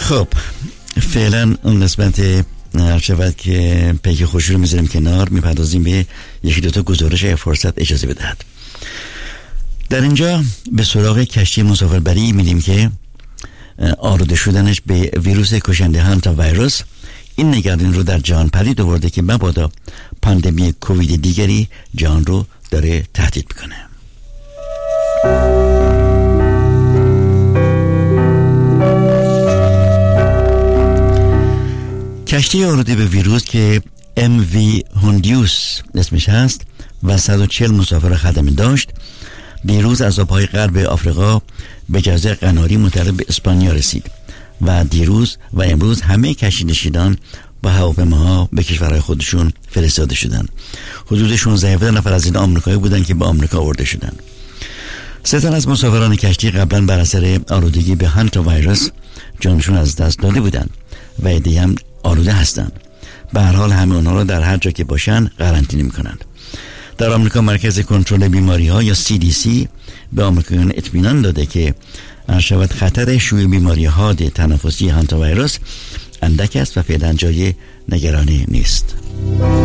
خب فعلا اون قسمت هر شود که پیک خوشی رو میذاریم کنار، میپردازیم به یکی دوتا گزارش فرصت اجازه بدهد. در اینجا به سراغ کشتی مسافربری میریم که آلوده شدنش به ویروس کشنده هانتا ویروس این نگرانی رو در جهان پدید آورده که مبادا پاندمی کووید دیگری جهان رو داره تهدید میکنه. کشتی آلوده به ویروس که MV هوندیوس اسمش هست و 140 مسافر خدمه داشت، دیروز از آبهای غرب آفریقا به جزایر قناری منتقل به اسپانیا رسید و دیروز و امروز همه کشتی نشینان با هواپیماها به کشورهای خودشون فرستاده شدن. حدود 16 نفر از این آمریکایی بودن که به آمریکا آورده شدن. 3 تن از مسافران کشتی قبلا بر اثر آلودگی به هانتا ویروس جانشون از دست داده بودن و عده‌ای هم آلوده هستند. به هر حال همه اونها رو در هر جا که باشن قرنطینه میکنند. در آمریکا مرکز کنترل بیماری‌ها یا CDC به آمریکاییان اطمینان داده که شاید خطر شیوع بیماری حاد تنفسی هانتا ویروس اندک است و فعلا جای نگرانی نیست.